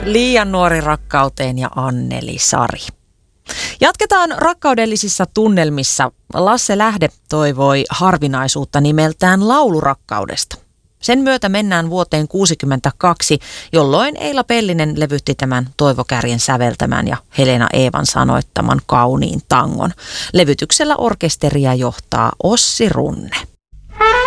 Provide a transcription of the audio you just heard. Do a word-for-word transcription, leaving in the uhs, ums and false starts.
Liian nuori rakkauteen ja Anneli Sari. Jatketaan rakkaudellisissa tunnelmissa. Lasse Lähde toivoi harvinaisuutta nimeltään laulurakkaudesta. Sen myötä mennään vuoteen kuusikymmentäkaksi, jolloin Eila Pellinen levytti tämän Toivo Kärjen säveltämän ja Helena Eevan sanoittaman kauniin tangon. Levytyksellä orkesteria johtaa Ossi Runne.